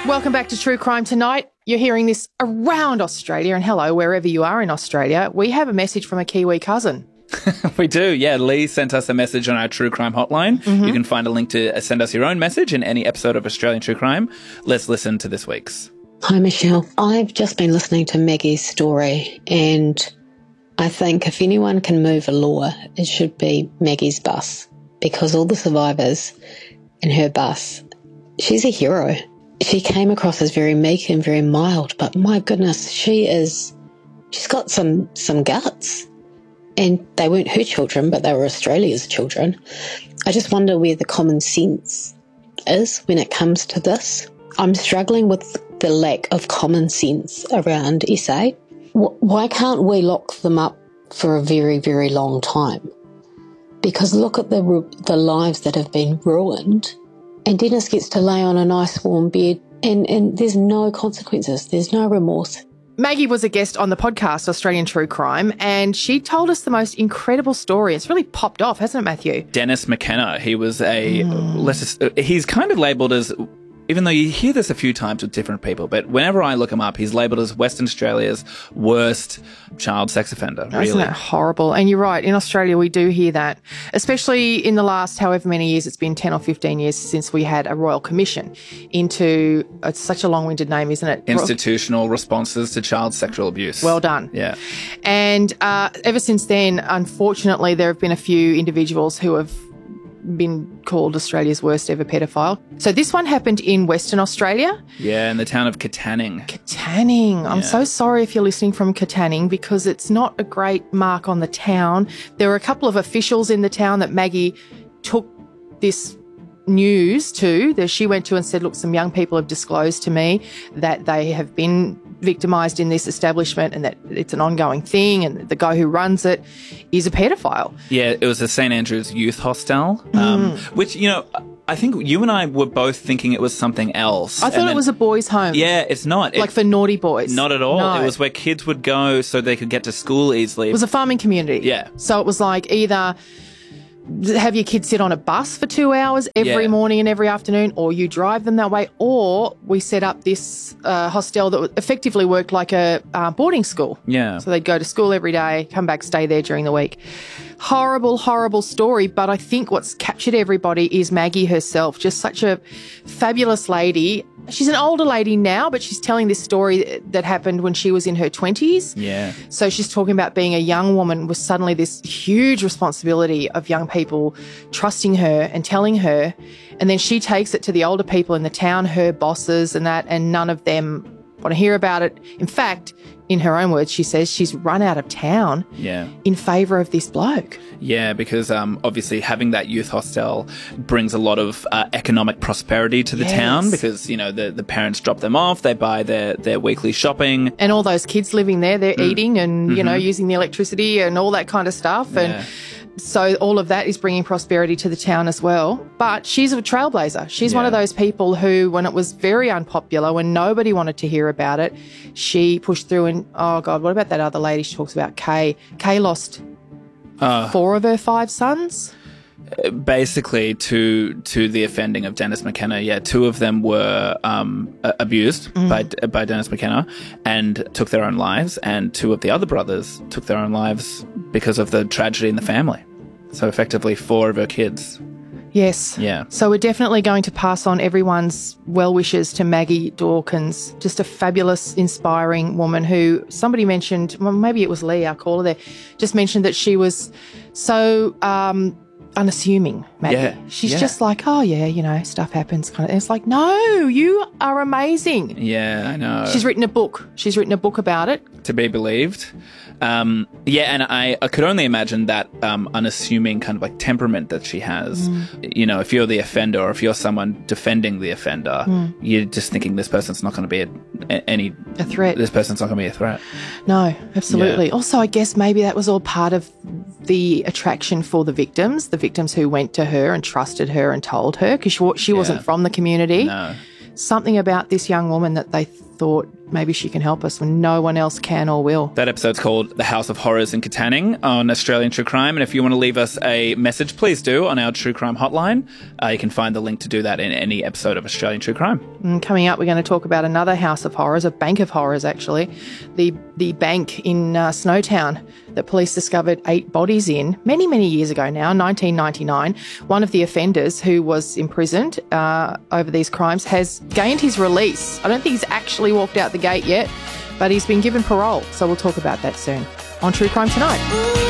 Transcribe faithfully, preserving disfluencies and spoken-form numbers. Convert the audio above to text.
Welcome back to True Crime Tonight. You're hearing this around Australia, and hello, wherever you are in Australia. We have a message from a Kiwi cousin. We do, yeah. Lee sent us a message on our True Crime hotline. Mm-hmm. You can find a link to send us your own message in any episode of Australian True Crime. Let's listen to this week's. Hi, Michelle. I've just been listening to Maggie's story, and I think if anyone can move a law, it should be Maggie's bus, because all the survivors in her bus, she's a hero. She came across as very meek and very mild, but my goodness, she is, she's got some, some guts. And they weren't her children, but they were Australia's children. I just wonder where the common sense is when it comes to this. I'm struggling with the lack of common sense around S A. Why can't we lock them up for a very, very long time? Because look at the the lives that have been ruined. And Dennis gets to lay on a nice warm bed and, and there's no consequences. There's no remorse. Maggie was a guest on the podcast Australian True Crime, and she told us the most incredible story. It's really popped off, hasn't it, Matthew? Dennis McKenna. He was a, mm. let's just, uh, he's kind of labelled as, even though you hear this a few times with different people, but whenever I look him up, he's labelled as Western Australia's worst child sex offender. Isn't really. that horrible? And you're right, in Australia we do hear that, especially in the last however many years, it's been ten or fifteen years since we had a Royal Commission into, it's such a long-winded name, isn't it? Institutional Responses to Child Sexual Abuse. Well done. Yeah. And uh, ever since then, unfortunately, there have been a few individuals who have been called Australia's worst ever pedophile. So this one happened in Western Australia. Yeah, in the town of Katanning. Katanning. Yeah. I'm so sorry if you're listening from Katanning, because it's not a great mark on the town. There were a couple of officials in the town that Maggie took this news to, that she went to and said, look, some young people have disclosed to me that they have been victimised in this establishment and that it's an ongoing thing, and the guy who runs it is a pedophile. Yeah, it was the St Andrew's Youth Hostel, um, mm. which, you know, I think you and I were both thinking it was something else. I thought then, it was a boys' home. Yeah, it's not. Like it, for naughty boys. Not at all. No. It was where kids would go so they could get to school easily. It was a farming community. Yeah. So it was like either have your kids sit on a bus for two hours every yeah. morning and every afternoon, or you drive them that way, or we set up this uh, hostel that effectively worked like a uh, boarding school. Yeah. So they'd go to school every day, come back, stay there during the week. Horrible, horrible story, but I think what's captured everybody is Maggie herself, just such a fabulous lady. She's an older lady now, but she's telling this story that happened when she was in her twenties. Yeah. So she's talking about being a young woman with suddenly this huge responsibility of young people trusting her and telling her. And then she takes it to the older people in the town, her bosses and that, and none of them want to hear about it. In fact, in her own words, she says she's run out of town yeah. in favour of this bloke. Yeah, because um, obviously having that youth hostel brings a lot of uh, economic prosperity to the yes. town, because, you know, the, the parents drop them off, they buy their, their weekly shopping. And all those kids living there, they're mm. eating and, mm-hmm. you know, using the electricity and all that kind of stuff. Yeah. And so all of that is bringing prosperity to the town as well. But she's a trailblazer. She's yeah. one of those people who, when it was very unpopular, when nobody wanted to hear about it, she pushed through and, oh, God, what about that other lady she talks about, Kay? Kay lost uh, four of her five sons? Basically, to to the offending of Dennis McKenna, yeah, two of them were um, abused mm. by by Dennis McKenna and took their own lives, and two of the other brothers took their own lives because of the tragedy in the family. So effectively, four of her kids. Yes. Yeah. So we're definitely going to pass on everyone's well wishes to Maggie Dawkins, just a fabulous, inspiring woman who somebody mentioned, well, maybe it was Lee, our caller there, just mentioned that she was so um, unassuming, Maggie. Yeah. She's yeah. just like, oh, yeah, you know, stuff happens. Kind of. And it's like, no, you are amazing. Yeah, I know. She's written a book. She's written a book about it. To be believed. Um, yeah, and I, I could only imagine that um, unassuming kind of like temperament that she has. Mm. You know, if you're the offender or if you're someone defending the offender, mm. you're just thinking this person's not going to be a, a, any... A threat. This person's not going to be a threat. No, absolutely. Yeah. Also, I guess maybe that was all part of the attraction for the victims, the victims who went to her and trusted her and told her, because she, she yeah. wasn't from the community. No. something about this young woman that they thought maybe she can help us when no one else can or will. That episode's called The House of Horrors in Katanning on Australian True Crime. And if you want to leave us a message, please do on our True Crime hotline. Uh, you can find the link to do that in any episode of Australian True Crime. And coming up, we're going to talk about another house of horrors, a bank of horrors, actually. The the bank in uh, Snowtown that police discovered eight bodies in many, many years ago now, nineteen ninety-nine. One of the offenders who was imprisoned uh, over these crimes has gained his release. I don't think he's actually walked out the gate yet, but he's been given parole. So we'll talk about that soon on True Crime Tonight.